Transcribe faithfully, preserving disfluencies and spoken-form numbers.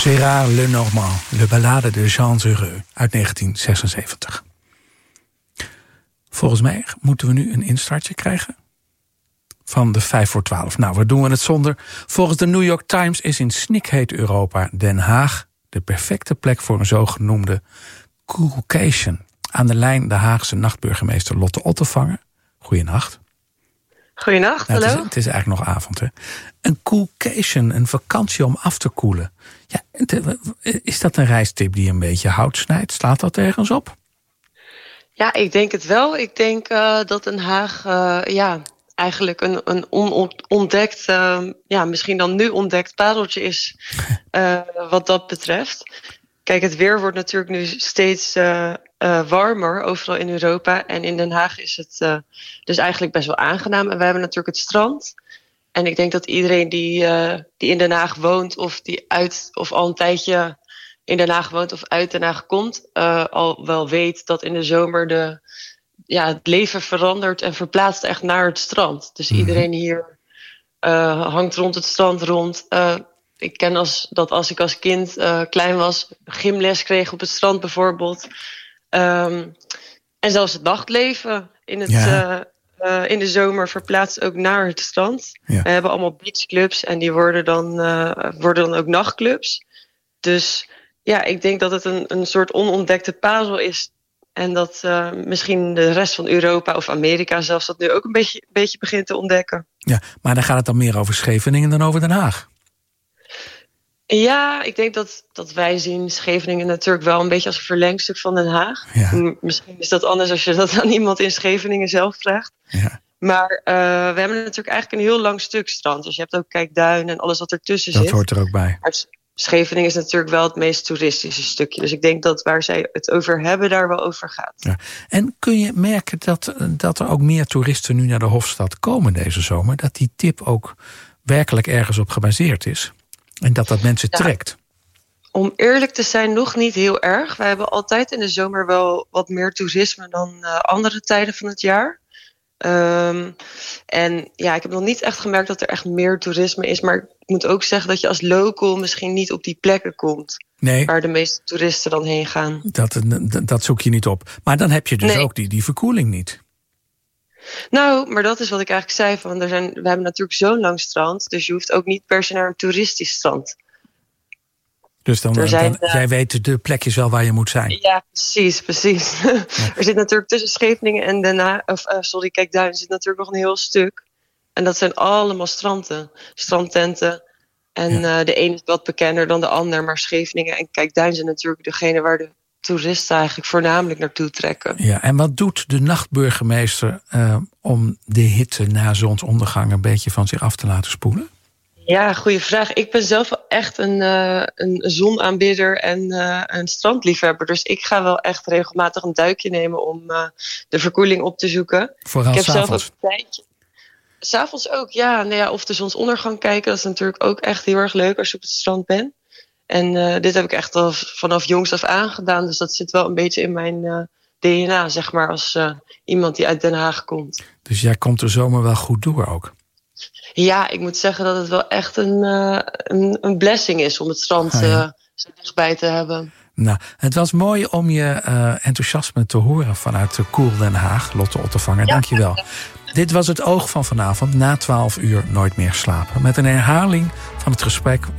Gérard Lenormand, Le Ballade de Jean Heureux uit negentien zesenzeventig. Volgens mij moeten we nu een instartje krijgen van de vijf voor twaalf. Nou, waar doen we het zonder? Volgens de New York Times is in snikheet Europa Den Haag de perfecte plek voor een zogenoemde coolcation. Aan de lijn de Haagse nachtburgemeester Lotte Ottevanger. Goeienacht. Goeienacht, nou, hallo. Het is, het is eigenlijk nog avond, hè? Een coolcation, een vakantie om af te koelen. Ja, is dat een reistip die een beetje hout snijdt? Slaat dat ergens op? Ja, ik denk het wel. Ik denk uh, dat Den Haag uh, ja, eigenlijk een, een onontdekt, uh, ja, misschien dan nu ontdekt pareltje is uh, wat dat betreft. Kijk, het weer wordt natuurlijk nu steeds uh, uh, warmer overal in Europa. En in Den Haag is het uh, dus eigenlijk best wel aangenaam. En we hebben natuurlijk het strand. En ik denk dat iedereen die, uh, die in Den Haag woont of die uit of al een tijdje in Den Haag woont of uit Den Haag komt, uh, al wel weet dat in de zomer de, ja, het leven verandert en verplaatst echt naar het strand. Dus mm-hmm. iedereen hier uh, hangt rond het strand rond. Uh, ik ken als, dat als ik als kind uh, klein was, gymles kreeg op het strand bijvoorbeeld. Um, en zelfs het nachtleven in, het, ja. uh, uh, in de zomer verplaatst ook naar het strand. Ja. We hebben allemaal beachclubs en die worden dan, uh, worden dan ook nachtclubs. Dus ja, ik denk dat het een, een soort onontdekte parel is. En dat uh, misschien de rest van Europa of Amerika zelfs dat nu ook een beetje, een beetje begint te ontdekken. Ja, maar dan gaat het dan meer over Scheveningen dan over Den Haag. Ja, ik denk dat, dat wij zien Scheveningen natuurlijk wel een beetje als een verlengstuk van Den Haag. Ja. Misschien is dat anders als je dat aan iemand in Scheveningen zelf vraagt. Ja. Maar uh, we hebben natuurlijk eigenlijk een heel lang stuk strand. Dus je hebt ook Kijkduin en alles wat ertussen dat zit. Dat hoort er ook bij. Maar Scheveningen is natuurlijk wel het meest toeristische stukje. Dus ik denk dat waar zij het over hebben, daar wel over gaat. Ja. En kun je merken dat, dat er ook meer toeristen nu naar de Hofstad komen deze zomer? Dat die tip ook werkelijk ergens op gebaseerd is? En dat dat mensen ja, trekt? Om eerlijk te zijn, nog niet heel erg. Wij hebben altijd in de zomer wel wat meer toerisme dan uh, andere tijden van het jaar. Um, en ja, ik heb nog niet echt gemerkt dat er echt meer toerisme is. Maar ik moet ook zeggen dat je als local misschien niet op die plekken komt. Nee. Waar de meeste toeristen dan heen gaan. Dat, dat zoek je niet op. Maar dan heb je dus nee. ook die, die verkoeling niet. Nou, maar dat is wat ik eigenlijk zei. Van, er zijn, we hebben natuurlijk zo'n lang strand. Dus je hoeft ook niet per se naar een toeristisch strand. Dus dan, dan, zijn, dan uh, jij weet de plekjes wel waar je moet zijn. Ja, precies, precies. Ja. Er zit natuurlijk tussen Scheveningen en daarna, of uh, sorry, Kijkduin zit natuurlijk nog een heel stuk. En dat zijn allemaal stranden, strandtenten. En ja. uh, de ene is wat bekender dan de ander. Maar Scheveningen en Kijkduin zijn natuurlijk degene waar de toeristen eigenlijk voornamelijk naartoe trekken. Ja, en wat doet de nachtburgemeester uh, om de hitte na zonsondergang een beetje van zich af te laten spoelen? Ja, goede vraag. Ik ben zelf wel echt een, uh, een zonaanbidder en uh, een strandliefhebber. Dus ik ga wel echt regelmatig een duikje nemen om uh, de verkoeling op te zoeken. Vooral ik heb s'avonds. zelf ook een tijdje. S'avonds ook, ja, nou ja. Of de zonsondergang kijken, dat is natuurlijk ook echt heel erg leuk als je op het strand bent. En uh, dit heb ik echt al vanaf jongs af aan gedaan. Dus dat zit wel een beetje in mijn uh, D N A, zeg maar, als uh, iemand die uit Den Haag komt. Dus jij komt de zomer wel goed door ook? Ja, ik moet zeggen dat het wel echt een, uh, een, een blessing is om het strand ah, ja. uh, zo dichtbij te hebben. Nou, het was mooi om je uh, enthousiasme te horen vanuit de Cool Den Haag, Lotte Ottevanger. Ja. Dank je wel. Dit was het Oog van vanavond, na twaalf uur Nooit meer slapen. Met een herhaling van het gesprek